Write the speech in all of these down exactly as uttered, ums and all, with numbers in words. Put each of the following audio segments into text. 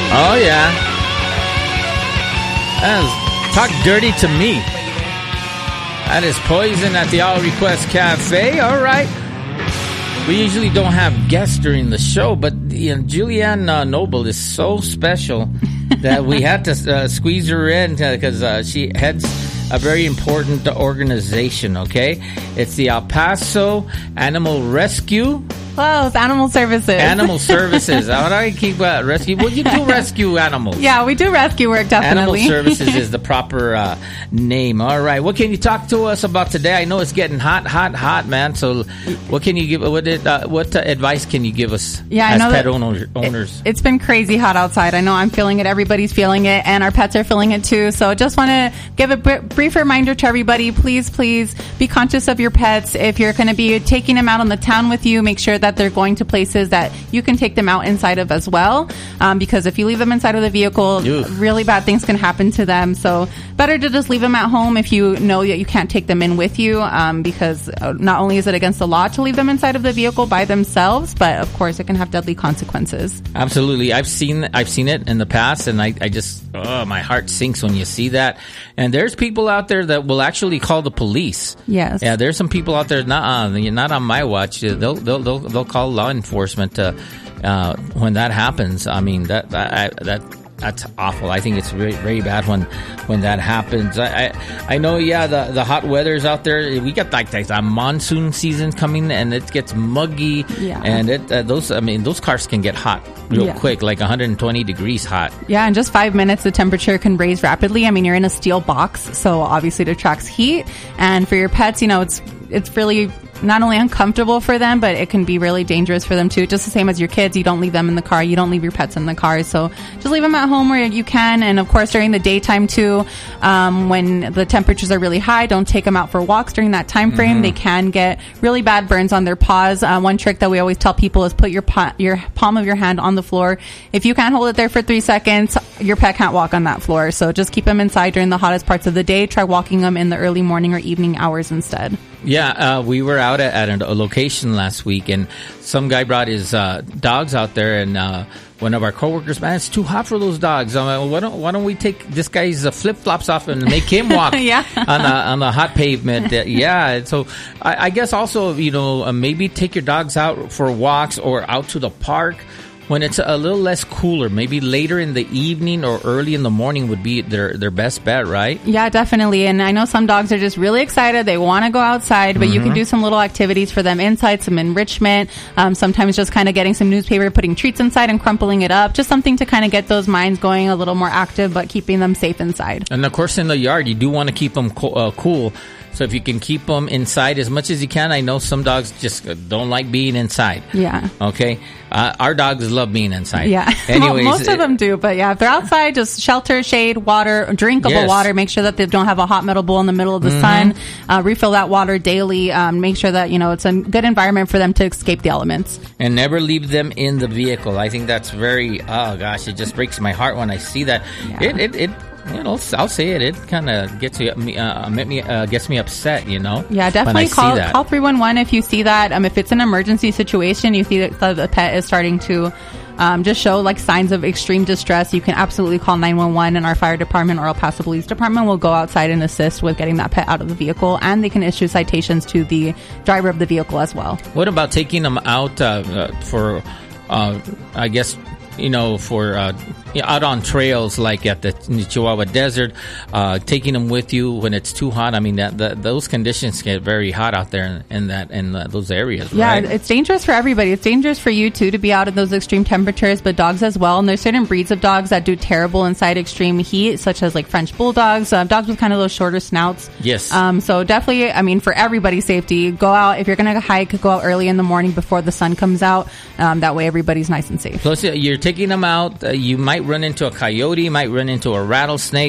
Oh, yeah. That is, talk dirty to me. That is Poison at the All Request Cafe. All right. We usually don't have guests during the show, but you know, Julianne uh, Noble is so special that we had to uh, squeeze her in because uh, she heads a very important organization, okay? It's the El Paso Animal Rescue. Close. Animal Services. Animal Services. How do I keep uh, rescue? Well, you do rescue animals. Yeah, we do rescue work, definitely. Animal Services is the proper uh, name. All right. What can you talk to us about today? I know it's getting hot, hot, hot, man. So what can you give? What did, uh, what uh, advice can you give us yeah, as I know pet that owner, owners? It, it's been crazy hot outside. I know I'm feeling it. Everybody's feeling it. And our pets are feeling it too. So just want to give a br- brief reminder to everybody. Please, please be conscious of your pets. If you're going to be taking them out on the town with you, make sure that they're going to places that you can take them out inside of as well, um, because if you leave them inside of the vehicle, Ugh. really bad things can happen to them. So better to just leave them at home if you know that you can't take them in with you, um, because not only is it against the law to leave them inside of the vehicle by themselves, but of course it can have deadly consequences. Absolutely. I've seen I've seen it in the past, and I, I just, oh, my heart sinks when you see that. And there's people out there that will actually call the police. Yes. Yeah, there's some people out there, not on, not on my watch. They'll, they'll, they'll, they'll call law enforcement uh, uh, when that happens. I mean, that that that that's awful. I think it's very, very bad when when that happens. I I, I know, yeah, the, the hot weather's out there. We got like, like a monsoon season coming, and it gets muggy. Yeah. And it uh, those I mean those cars can get hot real yeah. quick, like one hundred twenty degrees hot. Yeah, in just five minutes, the temperature can raise rapidly. I mean, you're in a steel box, so obviously it attracts heat. And for your pets, you know, it's it's really not only uncomfortable for them, but it can be really dangerous for them too. Just the same as your kids, you don't leave them in the car. You don't leave your pets in the car. So just leave them at home where you can. And of course, during the daytime too, um, when the temperatures are really high, don't take them out for walks during that time frame. Mm-hmm. They can get really bad burns on their paws. Uh, one trick that we always tell people is put your pa- your palm of your hand on the floor. If you can't hold it there for three seconds, your pet can't walk on that floor. So just keep them inside during the hottest parts of the day. Try walking them in the early morning or evening hours instead. Yeah, uh, we were out at, at a location last week, and some guy brought his uh, dogs out there, and uh, one of our coworkers, man, it's too hot for those dogs. I'm like, well, why don't why don't we take this guy's uh, flip flops off and make him walk yeah. on the on the hot pavement? Uh, yeah, so I, I guess also, you know, uh, maybe take your dogs out for walks or out to the park when it's a little less cooler. Maybe later in the evening or early in the morning would be their, their best bet, right? Yeah, definitely. And I know some dogs are just really excited. They want to go outside, but mm-hmm. you can do some little activities for them inside, some enrichment, um, sometimes just kind of getting some newspaper, putting treats inside and crumpling it up. Just something to kind of get those minds going a little more active, but keeping them safe inside. And of course, in the yard, you do want to keep them co- uh, cool. So if you can keep them inside as much as you can. I know some dogs just don't like being inside. Yeah. Okay. Uh, our dogs love being inside. Yeah. Anyways, most of them do. But yeah, if they're outside, just shelter, shade, water, drinkable yes. water. Make sure that they don't have a hot metal bowl in the middle of the mm-hmm. sun. Uh, refill that water daily. Um, make sure that, you know, it's a good environment for them to escape the elements. And never leave them in the vehicle. I think that's very, oh gosh, it just breaks my heart when I see that. Yeah. It, it, it, you know, I'll say it. It kind of gets me, uh, me, uh, gets me upset. You know. Yeah, definitely call call three one one if you see that. Um, if it's an emergency situation, you see that the pet is starting to um, just show like signs of extreme distress. You can absolutely call nine one one, and our fire department or El Paso Police Department will go outside and assist with getting that pet out of the vehicle, and they can issue citations to the driver of the vehicle as well. What about taking them out uh, uh, for, uh, I guess, you know, for uh, out on trails like at the Chihuahua Desert, uh, taking them with you when it's too hot? I mean, that, that those conditions get very hot out there in, in that in the, those areas. Yeah, right? It's dangerous for everybody. It's dangerous for you too to be out in those extreme temperatures, but dogs as well. And there's certain breeds of dogs that do terrible inside extreme heat, such as like French bulldogs, uh, dogs with kind of those shorter snouts. Yes. Um. So definitely, I mean, for everybody's safety, go out if you're going to hike. Go out early in the morning before the sun comes out. Um. That way, everybody's nice and safe. Plus, you're taking them out. Uh, you might run into a coyote, might run into a rattlesnake.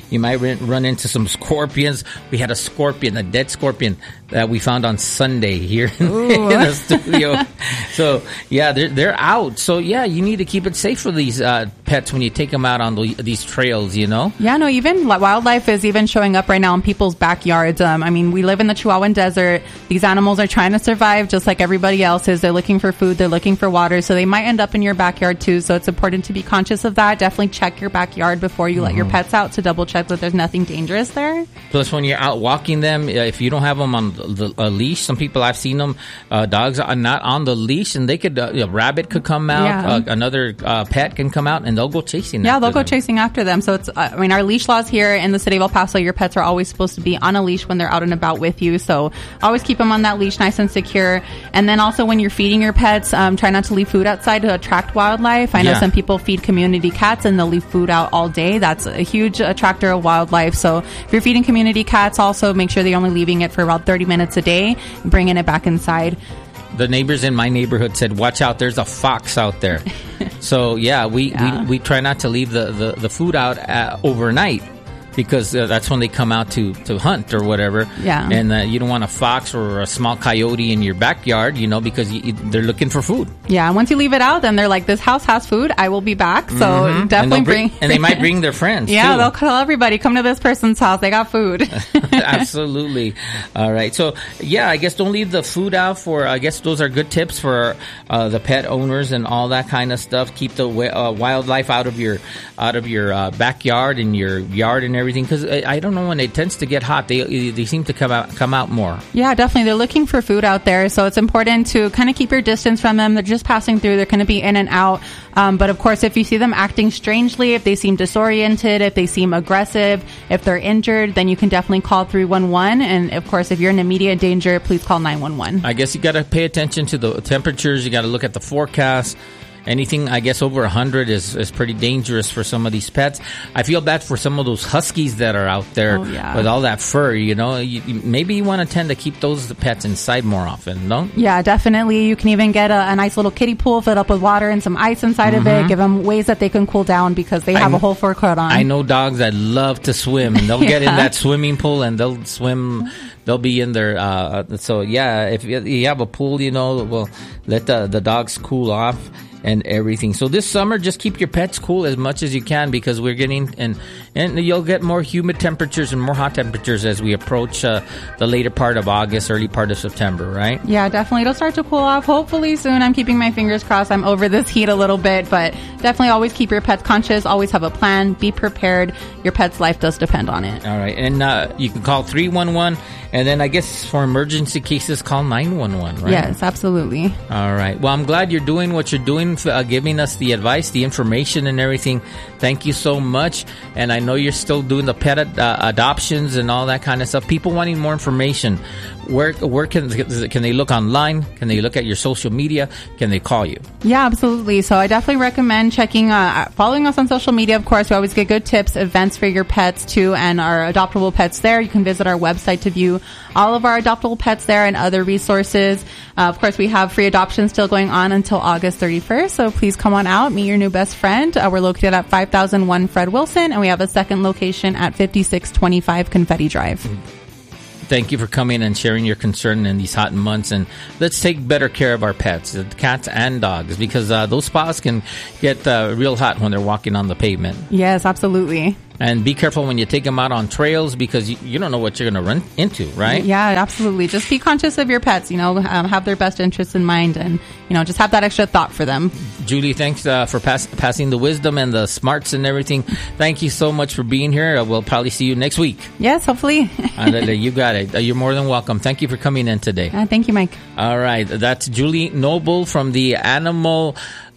You might run into some scorpions. We had a scorpion, a dead scorpion that we found on Sunday here in, in the studio. So yeah, they're they're out. So yeah, you need to keep it safe for these uh, pets when you take them out on the, these trails. You know. Yeah, no. Even wildlife is even showing up right now in people's backyards. Um, I mean, we live in the Chihuahuan Desert. These animals are trying to survive just like everybody else is. They're looking for food. They're looking for water. So they might end up in your backyard too. So it's important to be conscious of that. Definitely check your backyard before you mm-hmm. let your pets out to double check that there's nothing dangerous there. Plus, when you're out walking them, if you don't have them on the, a leash, some people I've seen them, uh, dogs are not on the leash, and they could, uh, a rabbit could come out, yeah. uh, another uh, pet can come out, and they'll go chasing. Yeah, they'll go them. chasing after them. So it's, uh, I mean, our leash laws here in the city of El Paso, your pets are always supposed to be on a leash when they're out and about with you. So always keep them on that leash, nice and secure. And then also when you're feeding your pets, um, try not to leave food outside to attract wildlife. I know yeah. some people feed community cats and they'll leave food out all day. That's a huge attractor of wildlife. So if you're feeding community cats, also make sure that you're only leaving it for about thirty minutes a day, bringing it back inside. The neighbors in my neighborhood said, watch out, there's a fox out there. So yeah, we, yeah. we we try not to leave the, the, the food out uh, overnight, because uh, that's when they come out to, to hunt or whatever. Yeah. And uh, you don't want a fox or a small coyote in your backyard, you know, because you, you, they're looking for food. Yeah. Once you leave it out, then they're like, this house has food. I will be back. So mm-hmm. definitely and bring, bring... And they might bring their friends, yeah, too. They'll tell everybody, come to this person's house. They got food. Absolutely. All right. So, yeah, I guess don't leave the food out for, I guess those are good tips for uh, the pet owners and all that kind of stuff. Keep the uh, wildlife out of your, out of your uh, backyard and your yard and everything. Because I don't know, when it tends to get hot, they they seem to come out come out more. Yeah, definitely. They're looking for food out there, so it's important to kind of keep your distance from them. They're just passing through. They're going to be in and out. Um, but of course, if you see them acting strangely, if they seem disoriented, if they seem aggressive, if they're injured, then you can definitely call three one one. And of course, if you're in immediate danger, please call nine one one. I guess you got to pay attention to the temperatures. You got to look at the forecast. Anything, I guess, over one hundred is, is pretty dangerous for some of these pets. I feel bad for some of those huskies that are out there oh, yeah. with all that fur, you know. You, you, maybe you want to tend to keep those pets inside more often, no? Yeah, definitely. You can even get a, a nice little kiddie pool filled up with water and some ice inside mm-hmm. of it. Give them ways that they can cool down because they have I, a whole fur coat on. I know dogs that love to swim, and they'll yeah. get in that swimming pool and they'll swim. They'll be in there. Uh, so, yeah, if you have a pool, you know, well, let the, the dogs cool off and everything. So this summer, just keep your pets cool as much as you can, because we're getting, and and you'll get more humid temperatures and more hot temperatures as we approach uh, the later part of August, early part of September, right? Yeah, definitely. It'll start to cool off hopefully soon. I'm keeping my fingers crossed. I'm over this heat a little bit, but definitely always keep your pets conscious. Always have a plan. Be prepared. Your pet's life does depend on it. All right. And uh, you can call three one one, and then I guess for emergency cases, call nine one one, right? Yes, absolutely. All right. Well, I'm glad you're doing what you're doing, uh, giving us the advice, the information, and everything. Thank you so much. And I know you're still doing the pet ad- uh, adoptions and all that kind of stuff. People wanting more information, where where can can they look online? Can they look at your social media? Can they call you? Yeah, absolutely. So I definitely recommend checking, uh, following us on social media. Of course, we always get good tips, events for your pets too, and our adoptable pets there. You can visit our website to view all of our adoptable pets there and other resources. Uh, of course, we have free adoption still going on until August thirty-first. So please come on out, meet your new best friend. Uh, we're located at five thousand one Fred Wilson, and we have a second location at fifty-six twenty-five Confetti Drive. Thank you for coming and sharing your concern in these hot months. And let's take better care of our pets, cats and dogs, because uh, those spots can get uh, real hot when they're walking on the pavement. Yes, absolutely. And be careful when you take them out on trails, because you, you don't know what you're going to run into, right? Yeah, absolutely. Just be conscious of your pets, you know, um, have their best interests in mind, and, you know, just have that extra thought for them. Julie, thanks uh, for pass- passing the wisdom and the smarts and everything. Thank you so much for being here. Uh, we'll probably see you next week. Yes, hopefully. uh, you got it. Uh, you're more than welcome. Thank you for coming in today. Uh, thank you, Mike. All right. That's Julie Noble from the Animal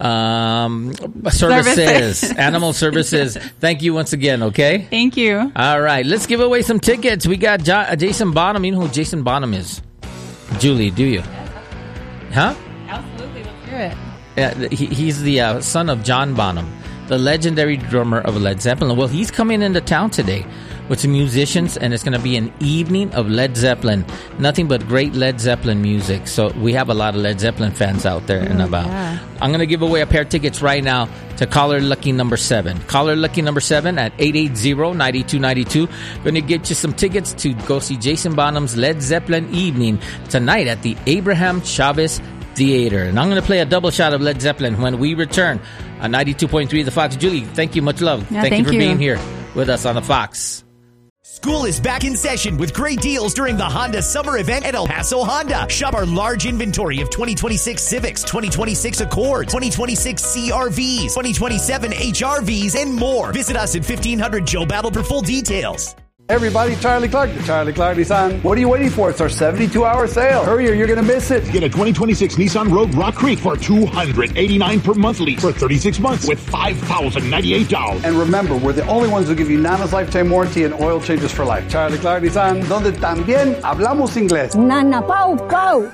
um, Services. Services. Animal Services. Thank you once again, okay? Thank you. All right. Let's give away some tickets. We got jo- Jason Bonham. You know who Jason Bonham is? Julie, do you? Huh? Absolutely. Let's hear it. Yeah, he, he's the uh, son of John Bonham, the legendary drummer of Led Zeppelin. Well, he's coming into town today. with some musicians, and it's going to be an evening of Led Zeppelin. Nothing but great Led Zeppelin music. So we have a lot of Led Zeppelin fans out there and about. Yeah. I'm going to give away a pair of tickets right now to caller lucky number seven. Caller lucky number seven at eight eight zero, nine two nine two. Going to get you some tickets to go see Jason Bonham's Led Zeppelin evening tonight at the Abraham Chavez Theater. And I'm going to play a double shot of Led Zeppelin when we return on ninety-two point three The Fox. Julie, thank you. Much love. Yeah, thank, thank you for you. being here with us on The Fox. School is back in session with great deals during the Honda Summer Event at El Paso Honda. Shop our large inventory of twenty twenty-six Civics, twenty twenty-six Accords, twenty twenty-six C R Vs, twenty twenty-seven H R Vs, and more. Visit us at fifteen hundred Joe Battle for full details. Everybody, Charlie Clark, the Charlie Clark Nissan. What are you waiting for? It's our seventy-two hour sale. Hurry or you're going to miss it. Get a twenty twenty-six Nissan Rogue Rock Creek for two hundred eighty-nine dollars per monthly for thirty-six months with five thousand ninety-eight dollars. And remember, we're the only ones who give you Nana's lifetime warranty and oil changes for life. Charlie Clark Nissan, donde también hablamos inglés. Nana Pau Pau.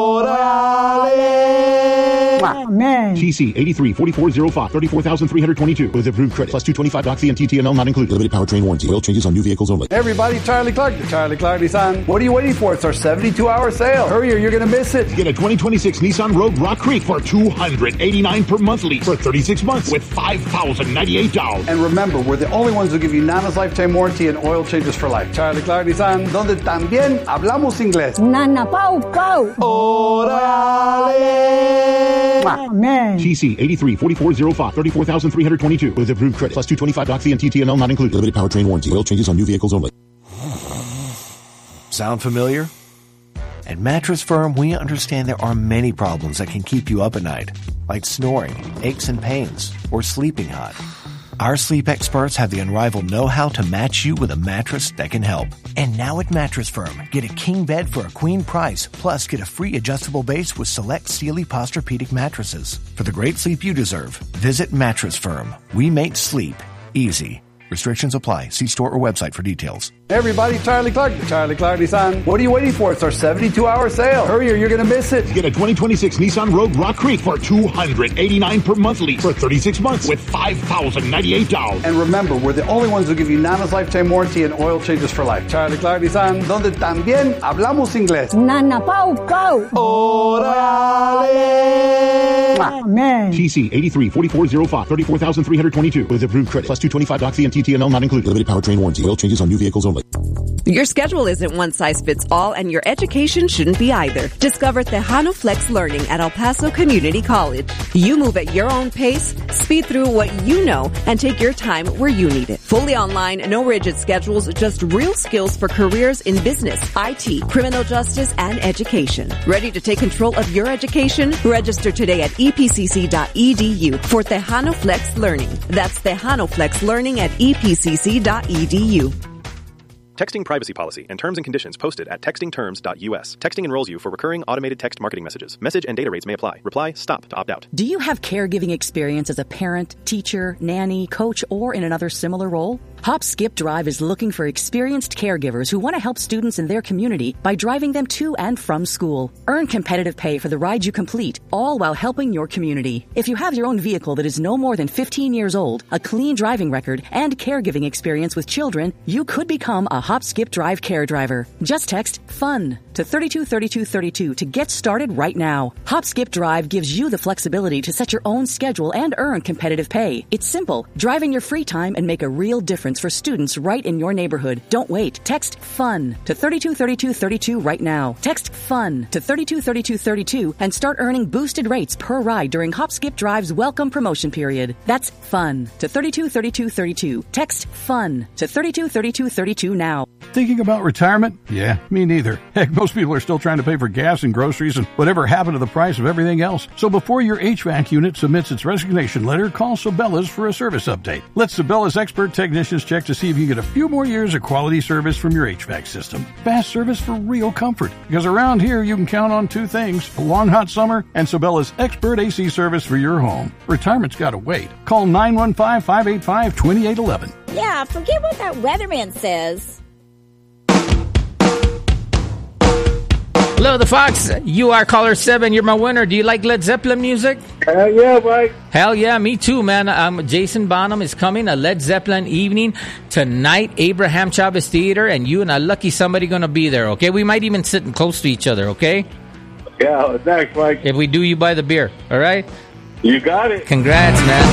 Orale. Amen. G C eighty-three forty-four oh five, thirty-four thousand three hundred twenty-two with approved credit plus two twenty-five doc fee and T T N L not included. Limited powertrain warranty. Oil changes on new vehicles only. Everybody, Charlie Clark, the Charlie Clark Nissan. What are you waiting for? It's our seventy-two hour sale. Hurry or you're going to miss it. Get a twenty twenty-six Nissan Rogue Rock Creek for two hundred eighty-nine dollars per monthly for thirty-six months with five thousand ninety-eight dollars. And remember, we're the only ones who give you Nana's lifetime warranty and oil changes for life. Charlie Clark Nissan, donde también hablamos inglés. Nana Pau Pau. Orale. Amen. G C eighty-three forty-four oh five, thirty-four thousand three hundred twenty-two with approved credit plus two twenty-five doc fee and T T N L not included. Limited powertrain warranty. Oil changes on new vehicles only. Sound familiar? At Mattress Firm, we understand there are many problems that can keep you up at night, like snoring, aches and pains, or sleeping hot. Our sleep experts have the unrivaled know-how to match you with a mattress that can help. And now at Mattress Firm, get a king bed for a queen price, plus get a free adjustable base with select Sealy Posturepedic mattresses. For the great sleep you deserve, visit Mattress Firm. We make sleep easy. Restrictions apply. See store or website for details. Everybody, Charlie Clark, the Charlie Clark Nissan. What are you waiting for? It's our seventy-two hour sale. Hurry or you're going to miss it. Get a twenty twenty-six Nissan Rogue Rock Creek for two hundred eighty-nine dollars per monthly for thirty-six months with five thousand ninety-eight dollars. And remember, we're the only ones who give you Nana's lifetime warranty and oil changes for life. Charlie Clark Nissan, donde también hablamos inglés. Nana Pau Pau. Orale. Amen. G C eighty-three forty-four oh five, thirty-four thousand three hundred twenty-two with approved credit plus two twenty-five doc fee and T T N L not included. Limited powertrain warranty. Oil changes on new vehicles only. Your schedule isn't one size fits all, and your education shouldn't be either. Discover Tejano Flex Learning at El Paso Community College. You move at your own pace, speed through what you know, and take your time where you need it. Fully online, no rigid schedules, just real skills for careers in business, I T, criminal justice, and education. Ready to take control of your education? Register today at E P C C dot E D U for Tejano Flex Learning. That's Tejano Flex Learning at E P C C dot E D U. Texting privacy policy and terms and conditions posted at texting terms dot U S. Texting enrolls you for recurring automated text marketing messages. Message and data rates may apply. Reply STOP to opt out. Do you have caregiving experience as a parent, teacher, nanny, coach, or in another similar role? Hop Skip Drive is looking for experienced caregivers who want to help students in their community by driving them to and from school. Earn competitive pay for the ride you complete, all while helping your community. If you have your own vehicle that is no more than fifteen years old, a clean driving record, and caregiving experience with children, you could become a Hop Skip Drive care driver. Just text FUN to thirty-two thirty-two thirty-two to get started right now. Hop Skip Drive gives you the flexibility to set your own schedule and earn competitive pay. It's simple. Drive in your free time and make a real difference for students right in your neighborhood. Don't wait. Text FUN to thirty-two thirty-two thirty-two right now. Text FUN to thirty-two thirty-two thirty-two and start earning boosted rates per ride during Hop Skip Drive's welcome promotion period. That's FUN to thirty-two thirty-two thirty-two. Text FUN to thirty-two thirty-two thirty-two now. Thinking about retirement? Yeah, me neither. Heck, most people are still trying to pay for gas and groceries and whatever happened to the price of everything else. So before your H V A C unit submits its resignation letter, call Sabela's for a service update. Let Sabela's expert technicians check to see if you get a few more years of quality service from your H V A C system. Fast service for real comfort. Because around here, you can count on two things, a long hot summer and Sabela's expert A C service for your home. Retirement's got to wait. Call nine one five, five eight five, two eight one one. Yeah, forget what that weatherman says. Hello, the Fox. You are caller seven. You're my winner. Do you like Led Zeppelin music? Hell yeah, Mike. Hell yeah, me too, man. Um, Jason Bonham is coming. A Led Zeppelin evening tonight, Abraham Chavez Theater, and you and a lucky somebody going to be there, okay? We might even sit close to each other, okay? Yeah, thanks, Mike. If we do, you buy the beer, all right? You got it. Congrats, man.